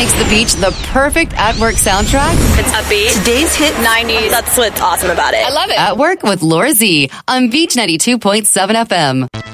makes the beach the perfect at-work soundtrack? It's upbeat. Today's hit 90s. That's what's awesome about it. I love it. At Work with Laura Z on Beach 92.7 FM.